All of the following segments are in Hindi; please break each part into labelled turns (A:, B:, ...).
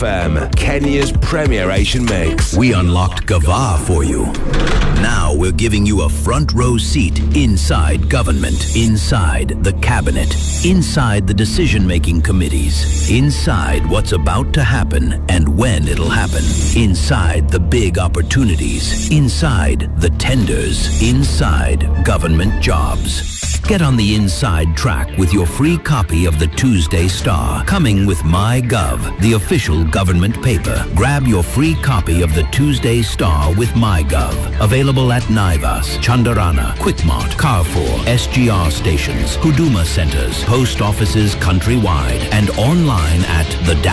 A: FM, Kenya's premier Asian mix.
B: We unlocked Gava for you. Now we're giving you a front row seat inside government, inside the cabinet, inside the decision-making committees, inside what's about to happen and when it'll happen, inside the big opportunities, inside the tenders, inside government jobs. Get on the inside track with your free copy of the Tuesday Star, coming with MyGov, the official government paper. Grab your free copy of the Tuesday Star with MyGov. Available at Naivas, Chandarana, Quickmart, Carrefour, SGR stations, Huduma centers, post offices countrywide, and online at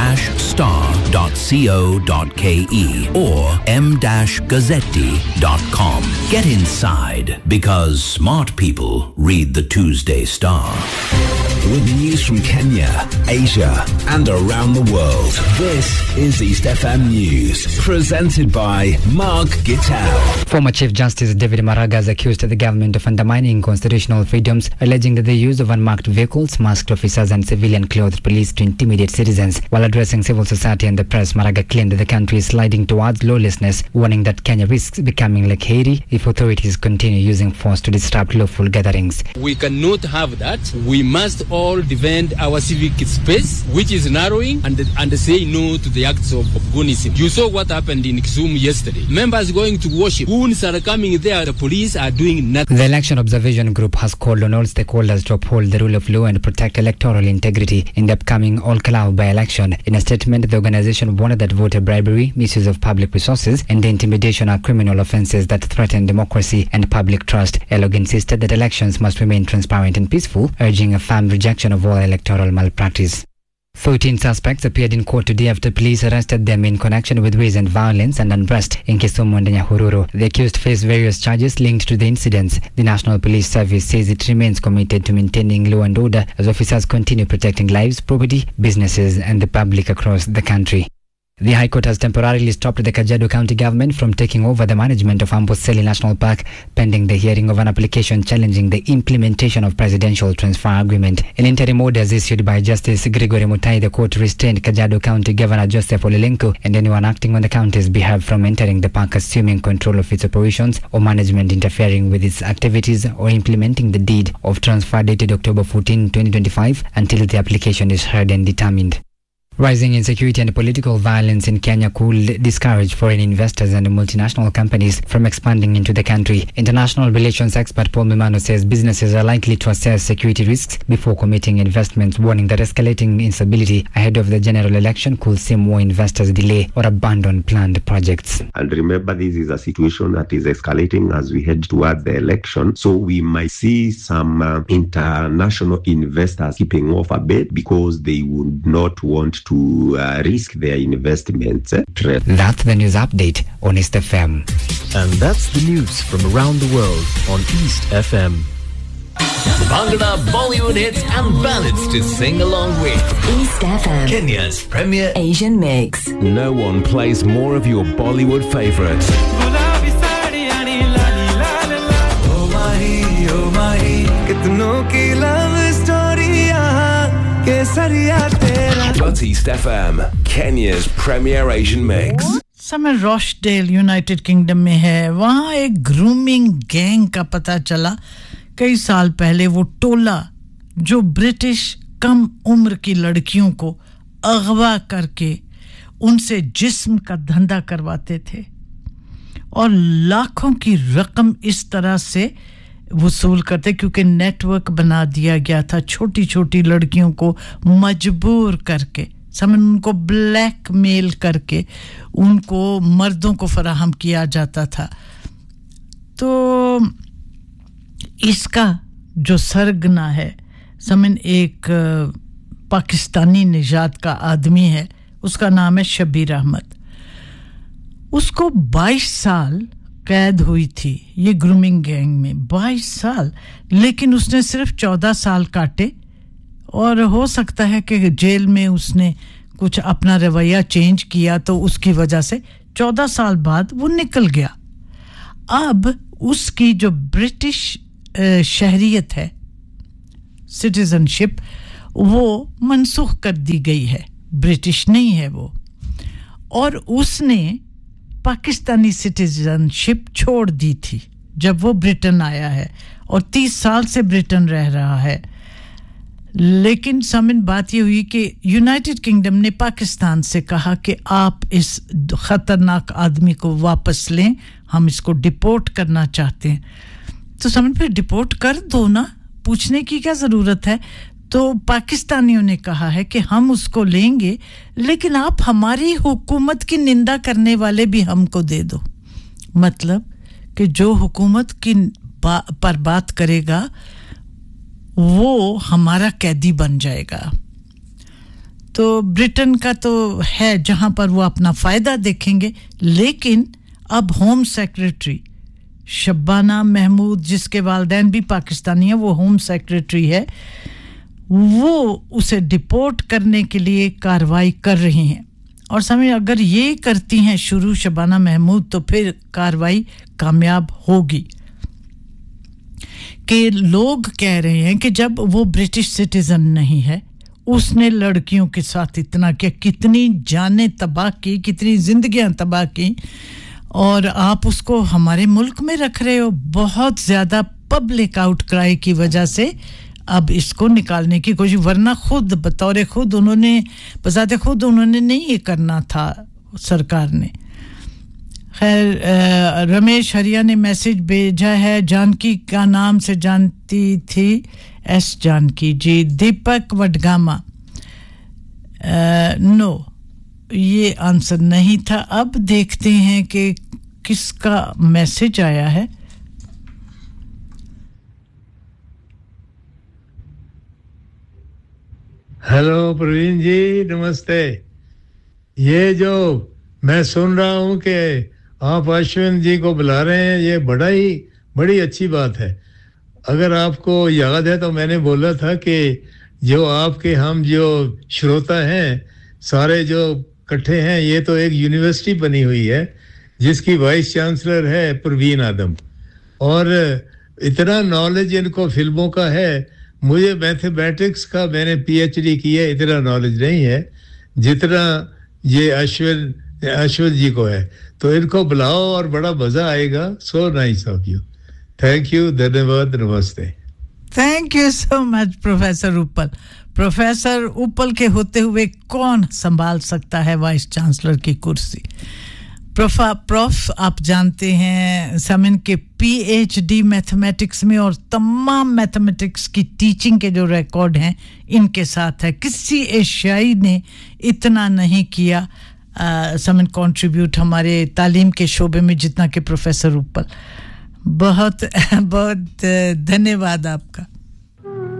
B: the-star.co.ke or m-gazzetti.com. Get inside, because smart people read the Tuesday Star.
A: With news from Kenya, Asia, and around the world, this is East FM News, presented by Mark Gittal.
C: Former Chief Justice David Maraga has accused the government of undermining constitutional freedoms, alleging that the use of unmarked vehicles, masked officers, and civilian-clothed police to intimidate citizens. While addressing civil society and the press, Maraga claimed that the country is sliding towards lawlessness, warning that Kenya risks becoming like Haiti if authorities continue using force to disrupt lawful gatherings.
D: We cannot have that. We must all defend our civic space, which is narrowing, and say no to the acts of goonism. You saw what happened in Kisumu yesterday. Members going to worship. Goons are coming there. The police are doing nothing.
C: The Election Observation Group has called on all stakeholders to uphold the rule of law and protect electoral integrity in the upcoming All-Kalau by-election. In a statement, the organization warned that voter bribery, misuse of public resources, and intimidation are criminal offenses that threaten democracy and public trust. ELOG insisted that elections must remain transparent and peaceful, urging a firm rejection of all electoral malpractice. 13 suspects appeared in court today after police arrested them in connection with recent violence and unrest in Kisumu and Nyahururu. The accused face various charges linked to the incidents. The National Police Service says it remains committed to maintaining law and order as officers continue protecting lives, property, businesses, and the public across the country. The High Court has temporarily stopped the Kajiado County government from taking over the management of Amboseli National Park pending the hearing of an application challenging the implementation of Presidential Transfer Agreement. In interim orders issued by Justice Gregory Mutai, the court restrained Kajiado County Governor Joseph Olelenko and anyone acting on the county's behalf from entering the park, assuming control of its operations, or management interfering with its activities, or implementing the deed of transfer dated October 14, 2025 until the application is heard and determined. Rising insecurity and political violence in Kenya could discourage foreign investors and multinational companies from expanding into the country. International relations expert Paul Mimano says businesses are likely to assess security risks before committing investments, warning that escalating instability ahead of the general election could see more investors delay or abandon planned projects.
E: And remember, this is a situation that is escalating as we head towards the election. So we might see some international investors keeping off a bit because they would not want to risk their investments.
C: That's the news update on East FM.
F: And that's the news from around the world on East FM.
G: Bangla Bollywood hits and ballads to sing along with.
H: East FM,
G: Kenya's premier
H: Asian mix.
A: No one plays more of your Bollywood favorites. But East FM, Kenya's premier Asian mix.
I: समय रॉशडेल यूनाइटेड किंगडम में है वहाँ एक ग्रूमिंग गैंग का पता चला कई साल पहले वो टोला जो ब्रिटिश कम उम्र की लड़कियों को अगवा करके उनसे जिस्म का धंधा करवाते थे और लाखों की रकम इस तरह से वसूल करते क्योंकि नेटवर्क बना दिया गया था छोटी-छोटी लड़कियों को मजबूर करके समझ उनको ब्लैकमेल करके उनको मर्दों को फराहम किया जाता था तो इसका जो सरगना है समन एक पाकिस्तानी निजात का आदमी है उसका नाम है शबीर अहमद उसको 22 साल कैद हुई थी ये ग्रूमिंग गैंग में 22 साल लेकिन उसने सिर्फ 14 साल काटे और हो सकता है कि जेल में उसने कुछ अपना रवैया चेंज किया तो उसकी वजह से 14 साल बाद वो निकल गया अब उसकी जो ब्रिटिश शहरियत है सिटीजनशिप वो मनसूख कर दी गई है ब्रिटिश नहीं है वो और उसने पाकिस्तानी सिटीजनशिप छोड़ दी थी जब वो ब्रिटेन आया है और 30 साल से ब्रिटेन रह रहा है लेकिन सामिन बात ये हुई कि यूनाइटेड किंगडम ने पाकिस्तान से कहा कि आप इस खतरनाक आदमी को वापस लें हम इसको डिपोर्ट करना चाहते हैं तो सामिन फिर डिपोर्ट कर दो ना पूछने की क्या ज़रूरत है तो पाकिस्तानियों ने कहा है कि हम उसको लेंगे लेकिन आप हमारी हुकूमत की निंदा करने वाले भी हमको दे दो मतलब कि जो हुकूमत की पर बात करेगा वो हमारा कैदी बन जाएगा तो ब्रिटेन का तो है जहां पर वो अपना फायदा देखेंगे लेकिन अब होम सेक्रेटरी शब्बाना महमूद जिसके वालिदैन भी पाकिस्तानी हैं वो होम सेक्रेटरी है वो उसे डिपोर्ट करने के लिए कार्रवाई कर रही हैं और समय अगर ये करती हैं शुरू शब्बाना महमूद तो फिर कार्रवाई कामयाब होगी कि लोग कह रहे हैं कि जब वो ब्रिटिश सिटीजन नहीं है उसने लड़कियों के साथ इतना किया कितनी जानें तबाह की कितनी जिंदगियां तबाह की और आप उसको हमारे मुल्क में रख रहे हो बहुत ज़्यादा पब्लिक आउटक्राई की वजह से अब इसको निकालने की कोशिश वरना खुद बतौर खुद उन्होंने बजाते खुद उन्होंने नहीं ये करना था सरकार ने खैर रमेश हरिया ने मैसेज भेजा है जानकी का नाम से जानती थी एस जानकी जी दीपक वडगामा नो ये आंसर नहीं था अब देखते हैं कि किसका मैसेज आया है
H: हेलो प्रवीण जी नमस्ते ये जो मैं सुन रहा हूं कि आप अश्विन जी को बुला रहे हैं ये बड़ी अच्छी बात है अगर आपको याद है तो मैंने बोला था कि जो आपके हम जो श्रोता हैं सारे जो इकट्ठे हैं ये तो एक यूनिवर्सिटी बनी हुई है जिसकी वाइस चांसलर है परवीन आदम और इतना नॉलेज इनको फिल्मों का है मुझे मैथमेटिक्स का मैंने पीएचडी किया इतना नॉलेज नहीं है जितना ये अश्विन जी को है तो इनको बुलाओ और बड़ा मजा आएगा so nice of you thank you धन्यवाद नमस्ते
I: thank you so much professor उपल के होते हुए कौन संभाल सकता है वाइस चांसलर की कुर्सी प्रोफ आप जानते हैं समिन के पीएचडी मैथमेटिक्स में और तमाम मैथमेटिक्स की टीचिंग के जो रिकॉर्ड हैं इनके साथ है किसी एशियाई ने इतना नहीं किया समिन कंट्रीब्यूट हमारे तालीम के शोबे में जितना कि प्रोफेसर उपल बहुत बहुत धन्यवाद आपका